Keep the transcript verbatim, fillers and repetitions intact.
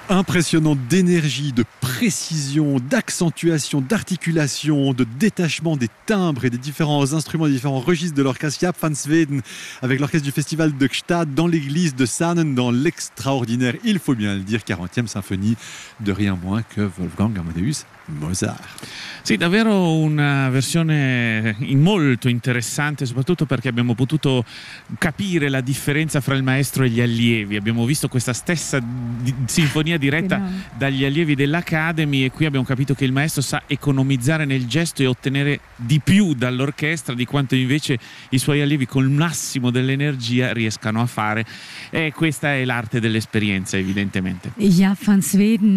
Impressionnant d'énergie, de précision, d'accentuation, d'articulation, de détachement des timbres et des différents instruments, des différents registres de l'orchestre Jaap van Zweden avec l'orchestre du festival de Gstaad dans l'église de Saanen dans l'extraordinaire, il faut bien le dire, quarantième symphonie de rien moins que Wolfgang Amadeus Mozart. Sì, davvero una versione molto interessante, soprattutto perché abbiamo potuto capire la differenza fra il maestro e gli allievi. Abbiamo visto questa stessa di- sinfonia diretta dagli allievi dell'Academy e qui abbiamo capito che il maestro sa economizzare nel gesto e ottenere di più dall'orchestra di quanto invece i suoi allievi col massimo dell'energia riescano a fare, e questa è l'arte dell'esperienza, evidentemente. Jaap van Zweden